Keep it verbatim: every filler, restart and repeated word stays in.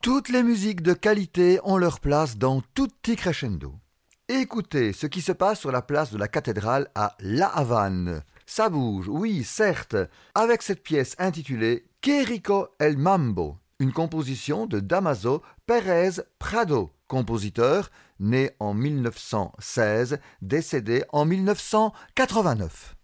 Toutes les musiques de qualité ont leur place dans Tutti Crescendo. Écoutez ce qui se passe sur la place de la cathédrale à La Havane. Ça bouge, oui, certes, avec cette pièce intitulée Que rico el mambo, une composition de Damaso Pérez Prado, compositeur né en mille neuf cent seize, décédé en mille neuf cent quatre-vingt-neuf.